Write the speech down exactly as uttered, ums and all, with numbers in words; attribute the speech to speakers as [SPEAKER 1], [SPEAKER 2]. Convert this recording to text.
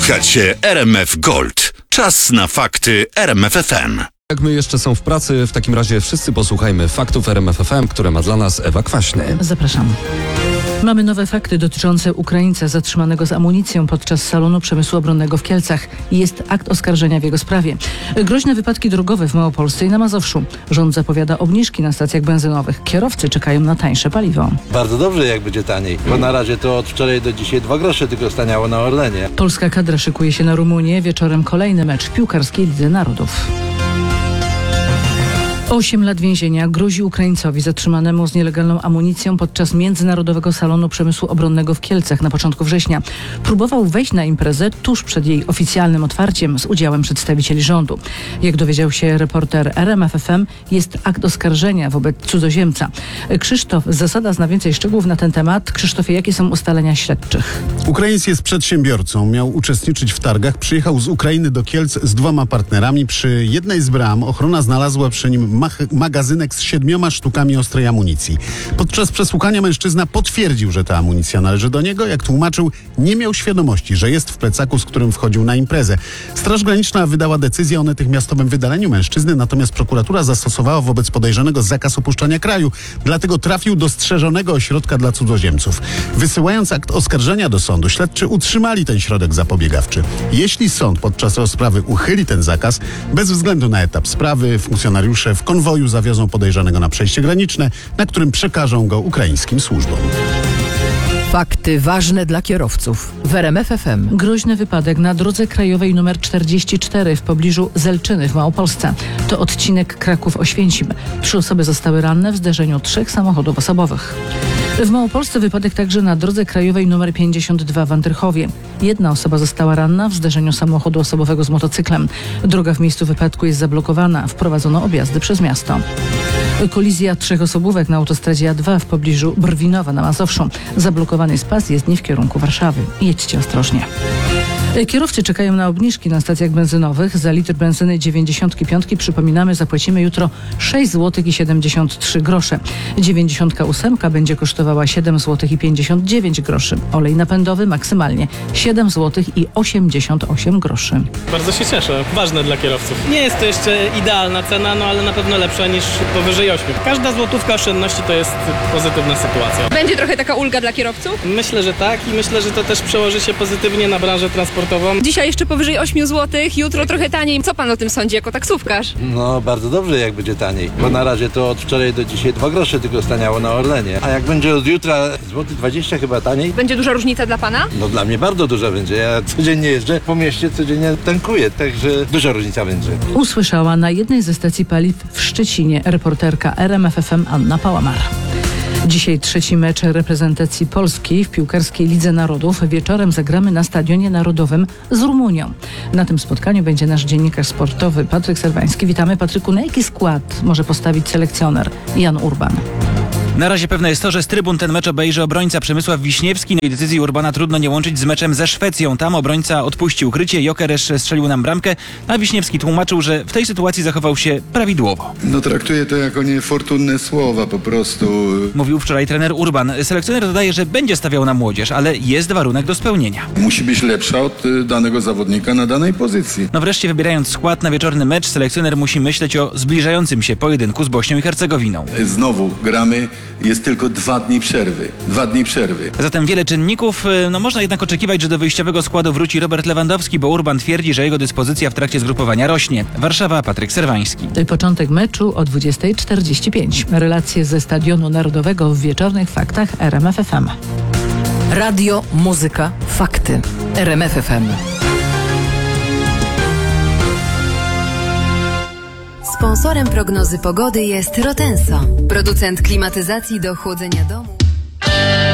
[SPEAKER 1] Słuchacie R M F Gold. Czas na fakty R M F F M.
[SPEAKER 2] Jak my jeszcze są w pracy, w takim razie wszyscy posłuchajmy faktów R M F F M, które ma dla nas Ewa Kwaśny.
[SPEAKER 3] Zapraszam. Mamy nowe fakty dotyczące Ukraińca zatrzymanego z amunicją podczas salonu przemysłu obronnego w Kielcach. Jest akt oskarżenia w jego sprawie. Groźne wypadki drogowe w Małopolsce i na Mazowszu. Rząd zapowiada obniżki na stacjach benzynowych. Kierowcy czekają na tańsze paliwo.
[SPEAKER 4] Bardzo dobrze, jak będzie taniej, bo na razie to od wczoraj do dzisiaj dwa grosze tylko staniało na Orlenie.
[SPEAKER 3] Polska kadra szykuje się na Rumunię. Wieczorem kolejny mecz w piłkarskiej Lidze Narodów. Osiem lat więzienia grozi Ukraińcowi zatrzymanemu z nielegalną amunicją podczas Międzynarodowego Salonu Przemysłu Obronnego w Kielcach na początku września. Próbował wejść na imprezę tuż przed jej oficjalnym otwarciem z udziałem przedstawicieli rządu. Jak dowiedział się reporter R M F F M, jest akt oskarżenia wobec cudzoziemca. Krzysztof Zasada zna więcej szczegółów na ten temat. Krzysztofie, jakie są ustalenia śledczych?
[SPEAKER 5] Ukraińc jest przedsiębiorcą. Miał uczestniczyć w targach. Przyjechał z Ukrainy do Kielc z dwoma partnerami. Przy jednej z bram ochrona znalazła przy nim magazynek z siedmioma sztukami ostrej amunicji. Podczas przesłuchania mężczyzna potwierdził, że ta amunicja należy do niego. Jak tłumaczył, nie miał świadomości, że jest w plecaku, z którym wchodził na imprezę. Straż Graniczna wydała decyzję o natychmiastowym wydaleniu mężczyzny, natomiast prokuratura zastosowała wobec podejrzanego zakaz opuszczania kraju. Dlatego trafił do strzeżonego ośrodka dla cudzoziemców. Wysyłając akt oskarżenia do sądu, śledczy utrzymali ten środek zapobiegawczy. Jeśli sąd podczas rozprawy uchyli ten zakaz, bez względu na etap sprawy, funkcjonariusze w konwoju zawiozą podejrzanego na przejście graniczne, na którym przekażą go ukraińskim służbom.
[SPEAKER 6] Fakty ważne dla kierowców w R M F F M.
[SPEAKER 3] Groźny wypadek na drodze krajowej nr czterdzieści cztery w pobliżu Zelczyny w Małopolsce. To odcinek Kraków-Oświęcim. Trzy osoby zostały ranne w zderzeniu trzech samochodów osobowych. W Małopolsce wypadek także na drodze krajowej nr pięćdziesiąt dwa w Antrychowie. Jedna osoba została ranna w zderzeniu samochodu osobowego z motocyklem. Droga w miejscu wypadku jest zablokowana. Wprowadzono objazdy przez miasto. Kolizja trzech osobówek na autostradzie A dwa w pobliżu Brwinowa na Mazowszu. Zablokowany jest pas jezdni w kierunku Warszawy. Jedźcie ostrożnie. Kierowcy czekają na obniżki na stacjach benzynowych. Za litr benzyny dziewięćdziesiątki piątki, przypominamy, zapłacimy jutro sześć złotych siedemdziesiąt trzy grosze. dziewięćdziesiątka ósemka będzie kosztowała siedem złotych pięćdziesiąt dziewięć groszy. Olej napędowy maksymalnie siedem złotych osiemdziesiąt osiem groszy.
[SPEAKER 7] Bardzo się cieszę. Ważne dla kierowców. Nie jest to jeszcze idealna cena, no ale na pewno lepsza niż powyżej ośmiu. Każda złotówka oszczędności to jest pozytywna sytuacja.
[SPEAKER 8] Będzie trochę taka ulga dla kierowców?
[SPEAKER 7] Myślę, że tak i myślę, że to też przełoży się pozytywnie na branżę transportową.
[SPEAKER 8] Dzisiaj jeszcze powyżej ośmiu złotych, jutro trochę taniej. Co pan o tym sądzi jako taksówkarz?
[SPEAKER 4] No bardzo dobrze, jak będzie taniej, bo na razie to od wczoraj do dzisiaj dwa grosze tylko staniało na Orlenie. A jak będzie od jutra złoty dwadzieścia chyba taniej?
[SPEAKER 8] Będzie duża różnica dla pana?
[SPEAKER 4] No dla mnie bardzo duża będzie. Ja codziennie jeżdżę po mieście, codziennie tankuję, także duża różnica będzie.
[SPEAKER 3] Usłyszała na jednej ze stacji paliw w Szczecinie reporterka R M F F M Anna Pałamar. Dzisiaj trzeci mecz reprezentacji Polski w piłkarskiej Lidze Narodów. Wieczorem zagramy na Stadionie Narodowym z Rumunią. Na tym spotkaniu będzie nasz dziennikarz sportowy Patryk Serwański. Witamy, Patryku. Na jaki skład może postawić selekcjoner Jan Urban?
[SPEAKER 9] Na razie pewne jest to, że z trybun ten mecz obejrzy obrońca Przemysław Wiśniewski. No i decyzji Urbana trudno nie łączyć z meczem ze Szwecją. Tam obrońca odpuścił krycie, Jokeresz strzelił nam bramkę, a Wiśniewski tłumaczył, że w tej sytuacji zachował się prawidłowo.
[SPEAKER 10] No traktuję to jako niefortunne słowa po prostu.
[SPEAKER 9] Mówił wczoraj trener Urban. Selekcjoner dodaje, że będzie stawiał na młodzież, ale jest warunek do spełnienia.
[SPEAKER 10] Musi być lepsza od y, danego zawodnika na danej pozycji.
[SPEAKER 9] No wreszcie, wybierając skład na wieczorny mecz, selekcjoner musi myśleć o zbliżającym się pojedynku z Bośnią i Hercegowiną.
[SPEAKER 10] Znowu gramy. Jest tylko dwa dni przerwy. Dwa dni przerwy.
[SPEAKER 9] Zatem wiele czynników. No można jednak oczekiwać, że do wyjściowego składu wróci Robert Lewandowski, bo Urban twierdzi, że jego dyspozycja w trakcie zgrupowania rośnie. Warszawa, Patryk Serwański.
[SPEAKER 3] Początek meczu o dwudziesta czterdzieści pięć. Relacje ze Stadionu Narodowego w wieczornych faktach R M F F M.
[SPEAKER 6] Radio, muzyka, fakty. R M F F M.
[SPEAKER 11] Sponsorem prognozy pogody jest Rotenso, producent klimatyzacji do chłodzenia domu.